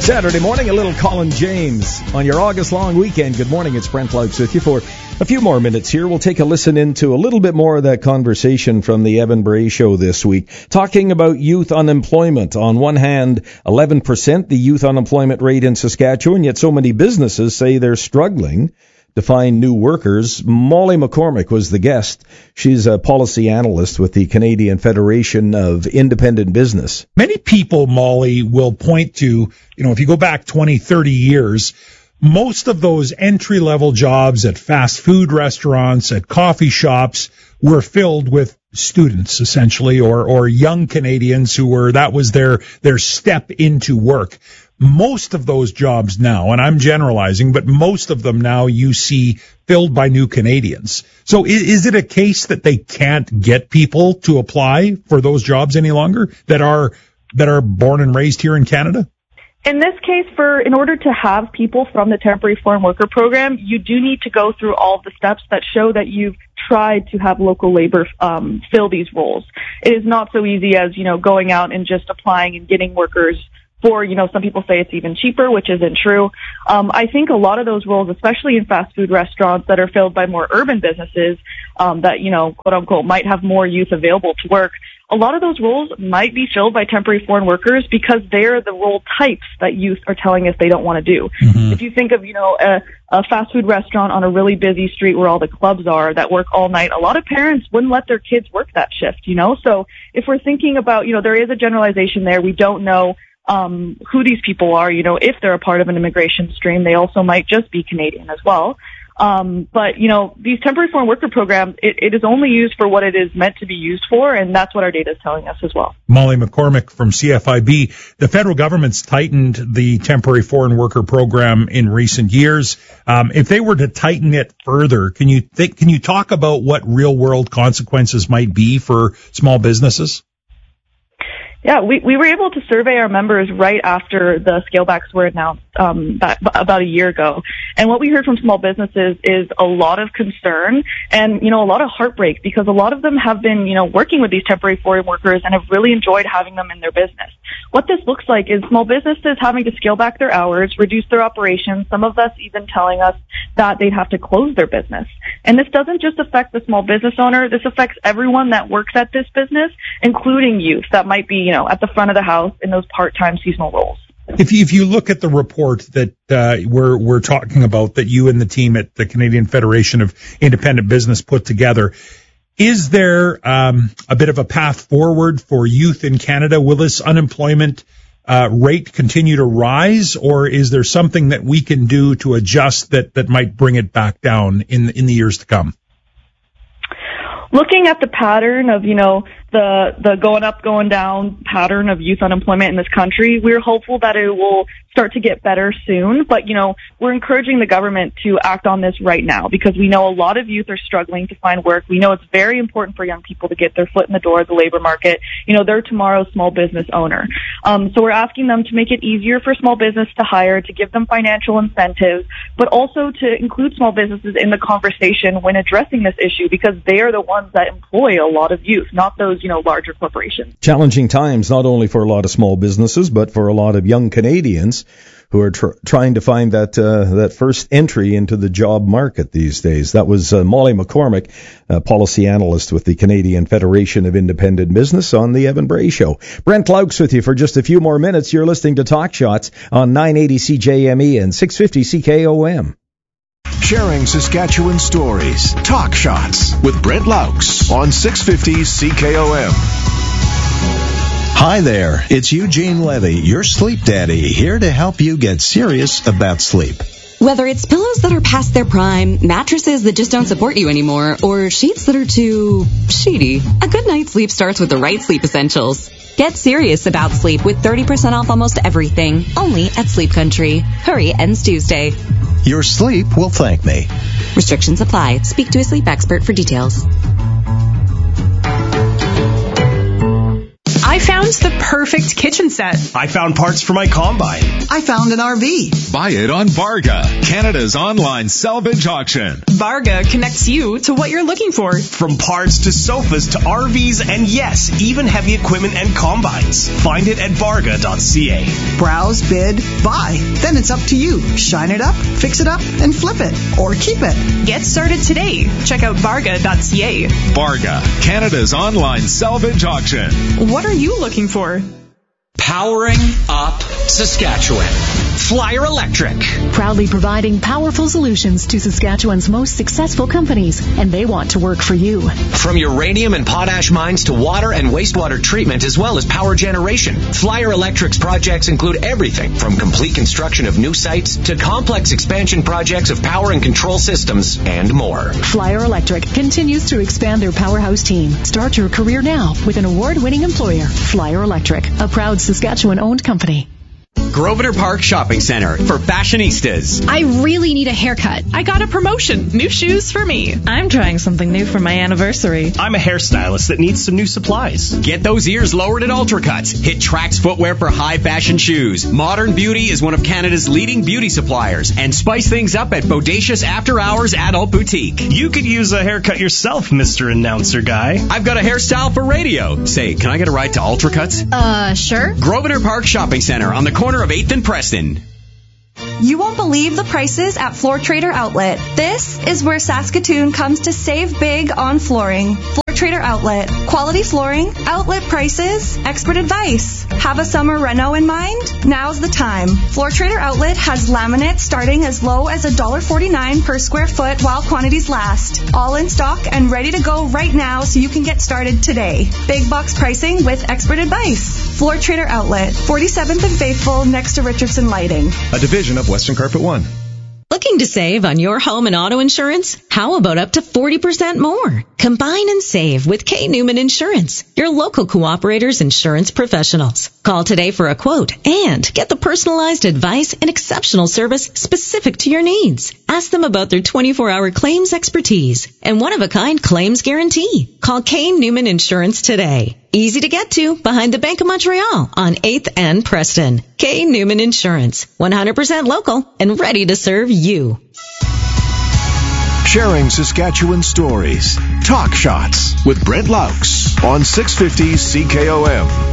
Saturday morning, a little Colin James on your August long weekend. Good morning, it's Brent Laux with you for a few more minutes here. We'll take a listen into a little bit more of that conversation from the Evan Bray Show this week, talking about youth unemployment. On one hand, 11%, the youth unemployment rate in Saskatchewan, yet so many businesses say they're struggling to find new workers. Molly McCormick was the guest. She's a policy analyst with the Canadian Federation of Independent Business. Many people, Molly, will point to, if you go back 20, 30 years, most of those entry-level jobs at fast food restaurants, at coffee shops, were filled with students, essentially, or young Canadians that was their step into work. Most of those jobs now, and I'm generalizing, but most of them now you see filled by new Canadians. So is it a case that they can't get people to apply for those jobs any longer that are born and raised here in Canada? In this case, in order to have people from the Temporary Foreign Worker Program, you do need to go through all of the steps that show that you've tried to have local labor fill these roles. It is not so easy as, going out and just applying and getting workers for, some people say it's even cheaper, which isn't true. I think a lot of those roles, especially in fast food restaurants that are filled by more urban businesses, that, quote unquote, might have more youth available to work, a lot of those roles might be filled by temporary foreign workers because they're the role types that youth are telling us they don't want to do. Mm-hmm. If you think of, a fast food restaurant on a really busy street where all the clubs are that work all night, a lot of parents wouldn't let their kids work that shift, So if we're thinking about, there is a generalization there. We don't know who these people are, if they're a part of an immigration stream. They also might just be Canadian as well. But, these temporary foreign worker programs, it is only used for what it is meant to be used for, and that's what our data is telling us as well. Molly McCormick from CFIB. The federal government's tightened the temporary foreign worker program in recent years. If they were to tighten it further, can you talk about what real world consequences might be for small businesses? Yeah, we were able to survey our members right after the scalebacks were announced about a year ago. And what we heard from small businesses is a lot of concern and, a lot of heartbreak because a lot of them have been, working with these temporary foreign workers and have really enjoyed having them in their business. What this looks like is small businesses having to scale back their hours, reduce their operations, some of us even telling us that they'd have to close their business. And this doesn't just affect the small business owner, this affects everyone that works at this business, including youth that might be, at the front of the house in those part-time seasonal roles. If you look at the report that we're talking about that you and the team at the Canadian Federation of Independent Business put together, is there a bit of a path forward for youth in Canada? Will this unemployment rate continue to rise, or is there something that we can do to adjust that might bring it back down in the years to come? Looking at the pattern of, the going up, going down pattern of youth unemployment in this country, we're hopeful that it will start to get better soon. But, we're encouraging the government to act on this right now because we know a lot of youth are struggling to find work. We know it's very important for young people to get their foot in the door of the labor market. They're tomorrow's small business owner. So we're asking them to make it easier for small business to hire, to give them financial incentives, but also to include small businesses in the conversation when addressing this issue because they are the ones that employ a lot of youth, not those, larger corporations. Challenging times, not only for a lot of small businesses, but for a lot of young Canadians who are trying to find that first entry into the job market these days. That was Molly McCormick, policy analyst with the Canadian Federation of Independent Business on the Evan Bray Show. Brent Laux with you for just a few more minutes. You're listening to Talk Shots on 980 CJME and 650 CKOM. Sharing Saskatchewan stories. Talk Shots with Brent Laux on 650 CKOM. Hi there, it's Eugene Levy, your sleep daddy, here to help you get serious about sleep. Whether it's pillows that are past their prime, mattresses that just don't support you anymore, or sheets that are too sheety, a good night's sleep starts with the right sleep essentials. Get serious about sleep with 30% off almost everything, only at Sleep Country. Hurry, ends Tuesday. Your sleep will thank me. Restrictions apply. Speak to a sleep expert for details. I found the perfect kitchen set. I found parts for my combine. I found an RV. Buy it on Varga, Canada's online salvage auction. Varga connects you to what you're looking for. From parts to sofas to RVs and yes, even heavy equipment and combines. Find it at varga.ca. Browse, bid, buy. Then it's up to you. Shine it up, fix it up, and flip it. Or keep it. Get started today. Check out varga.ca. Varga, Canada's online salvage auction. What are you looking for? Powering up Saskatchewan. Flyer Electric. Proudly providing powerful solutions to Saskatchewan's most successful companies, and they want to work for you. From uranium and potash mines to water and wastewater treatment as well as power generation, Flyer Electric's projects include everything from complete construction of new sites to complex expansion projects of power and control systems and more. Flyer Electric continues to expand their powerhouse team. Start your career now with an award-winning employer. Flyer Electric, a proud Saskatchewan-owned company. Grosvenor Park Shopping Center for fashionistas. I really need a haircut. I got a promotion. New shoes for me. I'm trying something new for my anniversary. I'm a hairstylist that needs some new supplies. Get those ears lowered at Ultracuts. Hit Trax Footwear for high fashion shoes. Modern Beauty is one of Canada's leading beauty suppliers. And spice things up at Bodacious After Hours Adult Boutique. You could use a haircut yourself, Mr. Announcer Guy. I've got a hairstyle for radio. Say, can I get a ride to Ultracuts? Sure. Grosvenor Park Shopping Center on the corner of 8th and Preston. You won't believe the prices at Floor Trader Outlet. This is where Saskatoon comes to save big on flooring. Floor Trader Outlet. Quality flooring, outlet prices, expert advice. Have a summer reno in mind? Now's the time. Floor Trader Outlet has laminate starting as low as $1.49 per square foot while quantities last. All in stock and ready to go right now so you can get started today. Big box pricing with expert advice. Floor Trader Outlet, 47th and Faithful next to Richardson Lighting. A division of Western Carpet One. Looking to save on your home and auto insurance? How about up to 40% more? Combine and save with K. Newman Insurance, your local Cooperators insurance professionals. Call today for a quote and get the personalized advice and exceptional service specific to your needs. Ask them about their 24-hour claims expertise and one-of-a-kind claims guarantee. Call K. Newman Insurance today. Easy to get to behind the Bank of Montreal on 8th and Preston. K. Newman Insurance, 100% local and ready to serve you. Sharing Saskatchewan stories. Talk Shots with Brent Laux on 650 CKOM.